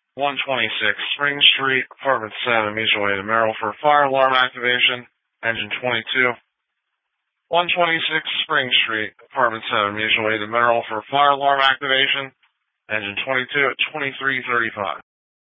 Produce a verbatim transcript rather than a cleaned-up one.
one twenty-six Spring Street, Apartment seven, mutual aid in Merrill for fire alarm activation, engine twenty-two. one twenty-six Spring Street, Apartment seven, mutual aid in Merrill for fire alarm activation, engine twenty-two at twenty-three thirty-five.